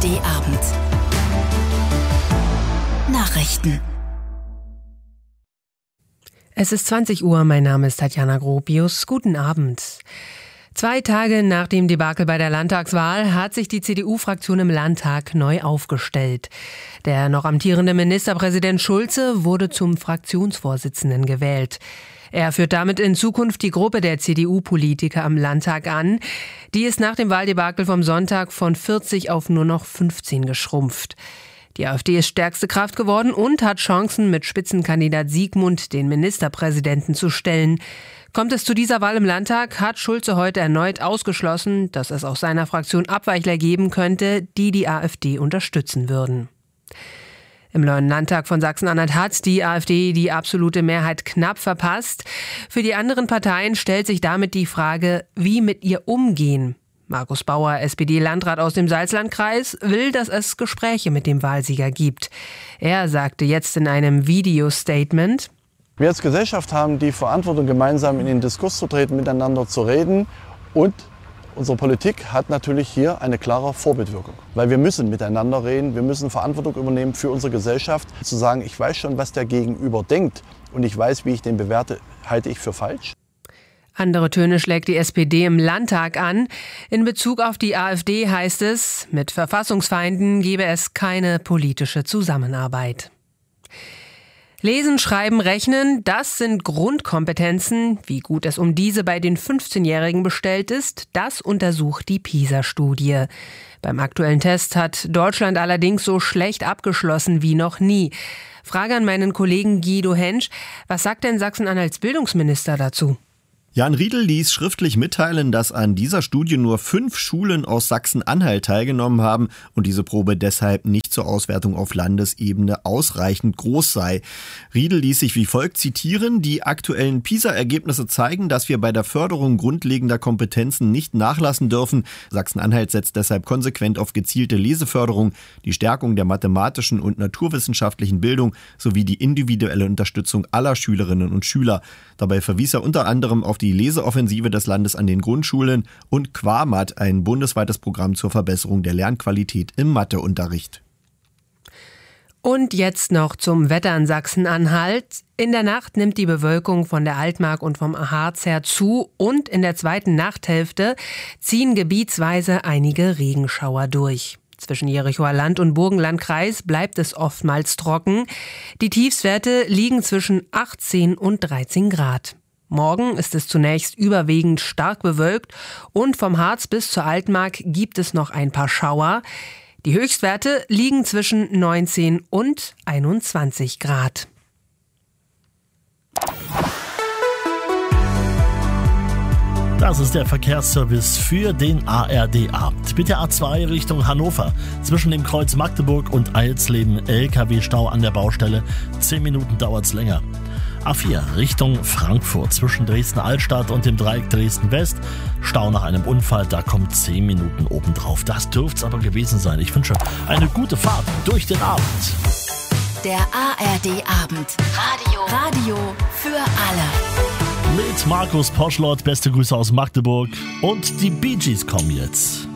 ARD-Abend. Nachrichten. Es ist 20 Uhr, mein Name ist Tatjana Gropius. Guten Abend. 2 Tage nach dem Debakel bei der Landtagswahl hat sich die CDU-Fraktion im Landtag neu aufgestellt. Der noch amtierende Ministerpräsident Schulze wurde zum Fraktionsvorsitzenden gewählt. Er führt damit in Zukunft die Gruppe der CDU-Politiker am Landtag an. Die ist nach dem Wahldebakel vom Sonntag von 40 auf nur noch 15 geschrumpft. Die AfD ist stärkste Kraft geworden und hat Chancen, mit Spitzenkandidat Siegmund den Ministerpräsidenten zu stellen. Kommt es zu dieser Wahl im Landtag, hat Schulze heute erneut ausgeschlossen, dass es aus seiner Fraktion Abweichler geben könnte, die die AfD unterstützen würden. Im neuen Landtag von Sachsen-Anhalt hat die AfD die absolute Mehrheit knapp verpasst. Für die anderen Parteien stellt sich damit die Frage, wie mit ihr umgehen. Markus Bauer, SPD-Landrat aus dem Salzlandkreis, will, dass es Gespräche mit dem Wahlsieger gibt. Er sagte jetzt in einem Video-Statement: Wir als Gesellschaft haben die Verantwortung, gemeinsam in den Diskurs zu treten, miteinander zu reden, und unsere Politik hat natürlich hier eine klare Vorbildwirkung. Weil wir müssen miteinander reden, wir müssen Verantwortung übernehmen für unsere Gesellschaft. Zu sagen, ich weiß schon, was der Gegenüber denkt und ich weiß, wie ich den bewerte, halte ich für falsch. Andere Töne schlägt die SPD im Landtag an. In Bezug auf die AfD heißt es, mit Verfassungsfeinden gebe es keine politische Zusammenarbeit. Lesen, Schreiben, Rechnen, das sind Grundkompetenzen. Wie gut es um diese bei den 15-Jährigen bestellt ist, das untersucht die PISA-Studie. Beim aktuellen Test hat Deutschland allerdings so schlecht abgeschlossen wie noch nie. Frage an meinen Kollegen Guido Hensch: Was sagt denn Sachsen-Anhalts Bildungsminister dazu? Jan Riedl ließ schriftlich mitteilen, dass an dieser Studie nur 5 Schulen aus Sachsen-Anhalt teilgenommen haben und diese Probe deshalb nicht zur Auswertung auf Landesebene ausreichend groß sei. Riedl ließ sich wie folgt zitieren: Die aktuellen PISA-Ergebnisse zeigen, dass wir bei der Förderung grundlegender Kompetenzen nicht nachlassen dürfen. Sachsen-Anhalt setzt deshalb konsequent auf gezielte Leseförderung, die Stärkung der mathematischen und naturwissenschaftlichen Bildung sowie die individuelle Unterstützung aller Schülerinnen und Schüler. Dabei verwies er unter anderem auf die Leseoffensive des Landes an den Grundschulen und Quamat, ein bundesweites Programm zur Verbesserung der Lernqualität im Matheunterricht. Und jetzt noch zum Wetter in Sachsen-Anhalt. In der Nacht nimmt die Bewölkung von der Altmark und vom Harz her zu und in der zweiten Nachthälfte ziehen gebietsweise einige Regenschauer durch. Zwischen Jerichoer Land und Burgenlandkreis bleibt es oftmals trocken. Die Tiefstwerte liegen zwischen 18 und 13 Grad. Morgen ist es zunächst überwiegend stark bewölkt und vom Harz bis zur Altmark gibt es noch ein paar Schauer. Die Höchstwerte liegen zwischen 19 und 21 Grad. Das ist der Verkehrsservice für den ARD-Abend. Mit der A2 Richtung Hannover. Zwischen dem Kreuz Magdeburg und Eilsleben LKW-Stau an der Baustelle. 10 Minuten dauert's länger. A4 Richtung Frankfurt. Zwischen Dresden-Altstadt und dem Dreieck Dresden-West. Stau nach einem Unfall, da kommt 10 Minuten obendrauf. Das dürft's aber gewesen sein. Ich wünsche eine gute Fahrt durch den Abend. Der ARD-Abend. Radio für alle. Mit Markus Poschlott, beste Grüße aus Magdeburg, und die Bee Gees kommen jetzt.